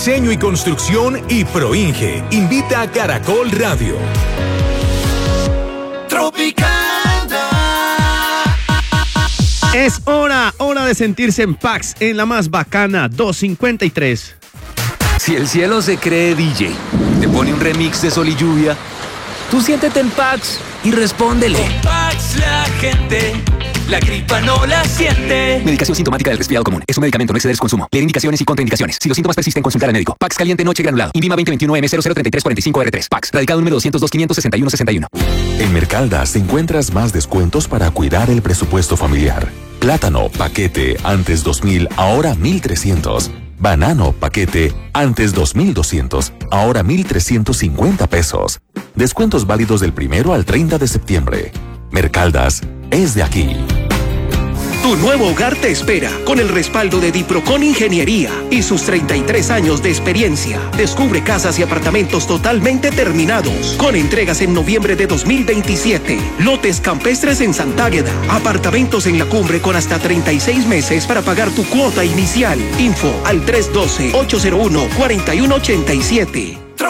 Diseño y Construcción y Proinge. Invita a Caracol Radio. Es hora de sentirse en Pax, en la más bacana 253. Si el cielo se cree DJ, te pone un remix de Sol y Lluvia, tú siéntete en Pax y respóndele. Con Pax la gente, la gripa no la siente. Medicación sintomática del resfriado común. Es un medicamento, no exceder su consumo. Leer indicaciones y contraindicaciones. Si los síntomas persisten, consultar al médico. Pax caliente noche granulado. Invima 2021M003345R3. Pax. Radicado número 202-561-61. En Mercaldas encuentras más descuentos para cuidar el presupuesto familiar. Plátano, paquete, antes 2.000, ahora 1.300. Banano, paquete, antes 2.200, ahora 1.350 pesos. Descuentos válidos del 1 al 30 de septiembre. Mercaldas es de aquí. Tu nuevo hogar te espera con el respaldo de Diprocon Ingeniería y sus 33 años de experiencia. Descubre casas y apartamentos totalmente terminados, con entregas en noviembre de 2027. Lotes campestres en Santa Águeda, apartamentos en la cumbre con hasta 36 meses para pagar tu cuota inicial. Info al 312-801-4187.